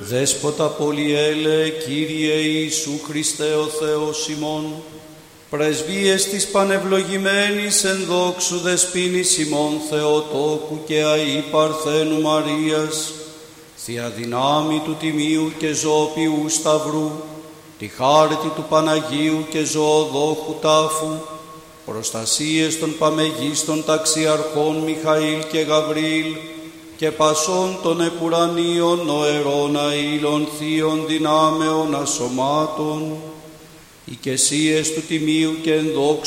Δέσποτα πολυέλε, Κύριε Ιησού Χριστέ ο Θεός ημών, πρεσβείες της πανευλογημένης εν δόξου δεσποίνης ημών Θεοτόκου και αΐ Παρθένου Μαρίας, Θεία δυνάμει του Τιμίου και Ζωοποιού Σταυρού, τη χάρτη του Παναγίου και Ζωοδόχου Τάφου, προστασίες των παμεγίστων ταξιαρχών Μιχαήλ και Γαβρίλ και πασών των επουρανίων νοερών αήλων θείων δυνάμεων ασωμάτων, οικεσίες του Τιμίου και ενδόξου